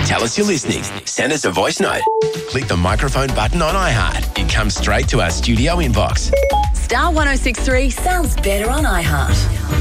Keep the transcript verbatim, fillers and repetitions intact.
Tell us you're listening. Send us a voice note. Click the microphone button on iHeart. It comes straight to our studio inbox. Star one oh six three sounds better on iHeart.